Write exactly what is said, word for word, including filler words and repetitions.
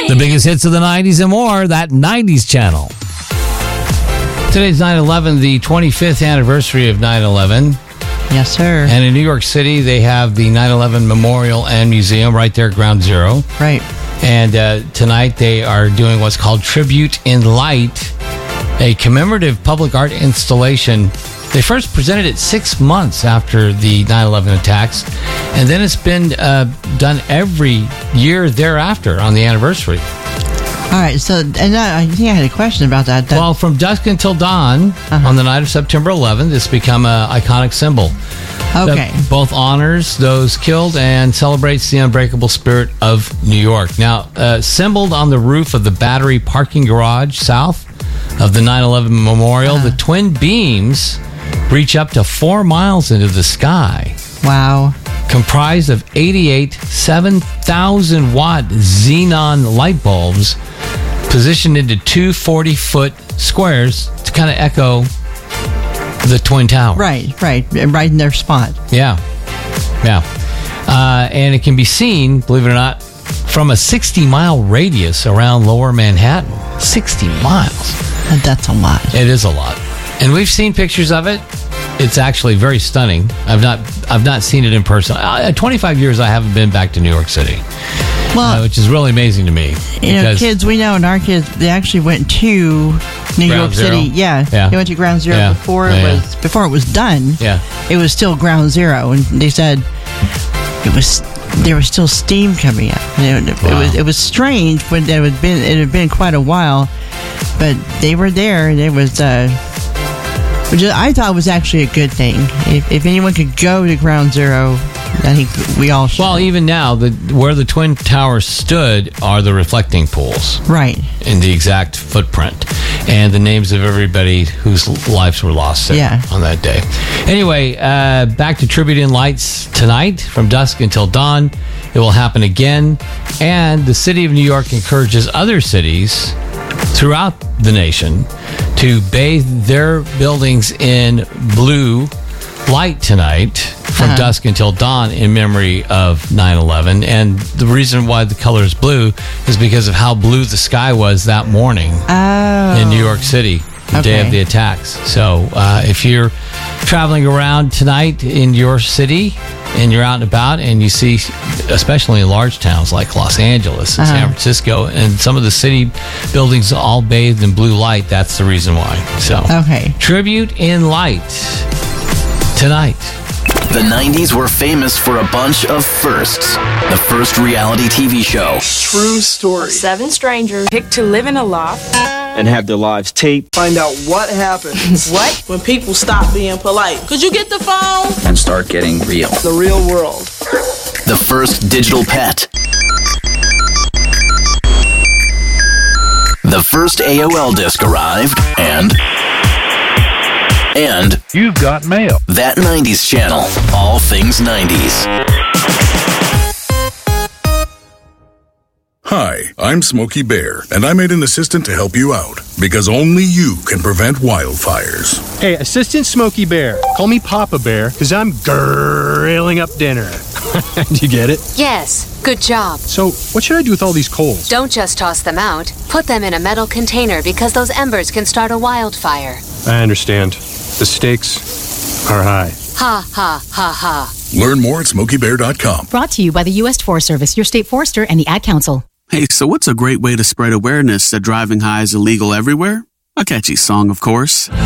The biggest hits of the nineties and more, that nineties channel. Today's nine eleven, the twenty-fifth anniversary of nine eleven. Yes, sir. And in New York City, they have the nine eleven Memorial and Museum right there at Ground Zero. Right. And uh, tonight they are doing what's called Tribute in Light, a commemorative public art installation. They first presented it six months after the nine eleven attacks, and then it's been uh, done every year thereafter on the anniversary. All right, so, and I, I think I had a question about that. that Well, from dusk until dawn Uh-huh. on the night of September eleventh, it's become an iconic symbol. Okay. That both honors those killed and celebrates the unbreakable spirit of New York. Now, uh, assembled on the roof of the Battery parking garage south of the nine eleven Memorial, Uh-huh. the twin beams reach up to four miles into the sky. Wow. Comprised of eighty-eight seven thousand watt xenon light bulbs positioned into two forty-foot squares to kind of echo the Twin Towers. Right, right. Right in their spot. Yeah. Yeah. Uh, and it can be seen, believe it or not, from a sixty mile radius around lower Manhattan. sixty miles. That's a lot. It is a lot. And we've seen pictures of it. It's actually very stunning. I've not I've not seen it in person. Uh, twenty-five years I haven't been back to New York City, Well, uh, which is really amazing to me. you know, because- kids, we know, and our kids, they actually went to New Ground York Zero? City. Yeah, Yeah. they went to Ground Zero Yeah. before Yeah, it yeah. was before it was done. Yeah. It was still Ground Zero, and they said it was there was still steam coming up. And it, Wow. it was it was strange, but it had been it had been quite a while. But they were there, and it was. Uh, Which I thought was actually a good thing. If, if anyone could go to Ground Zero, I think we all should. Well, even now, the where the Twin Towers stood are the reflecting pools right. in the exact footprint, and the names of everybody whose lives were lost there Yeah. on that day. Anyway, uh, back to Tribute in Lights tonight from dusk until dawn. It will happen again, and the city of New York encourages other cities throughout the nation to bathe their buildings in blue light tonight from Uh-huh. dusk until dawn in memory of nine eleven. And the reason why the color is blue is because of how blue the sky was that morning Oh. in New York City, the day Okay. of the attacks. So uh, if you're traveling around tonight in your city and you're out and about and you see, especially in large towns like Los Angeles and Uh-huh. San Francisco, and some of the city buildings all bathed in blue light, that's the reason why. So, Okay. Tribute in Light tonight. The nineties were famous for a bunch of firsts. The first reality T V show. True story. Seven strangers picked to live in a loft. And have their lives taped. Find out what happens. What? When people stop being polite. Could you get the phone? And start getting real. The real world. The first digital pet. The first A O L disc arrived, and... And... You've got mail. That nineties channel. All things nineties. Hi, I'm Smokey Bear, and I made an assistant to help you out, because only you can prevent wildfires. Hey, Assistant Smokey Bear. Call me Papa Bear, because I'm grilling up dinner. Do you get it? Yes, good job. So, what should I do with all these coals? Don't just toss them out. Put them in a metal container because those embers can start a wildfire. I understand. The stakes are high. Ha, ha, ha, ha. Learn more at smokey bear dot com. Brought to you by the U S Forest Service, your state forester, and the Ad Council. Hey, so what's a great way to spread awareness that driving high is illegal everywhere? A catchy song, of course.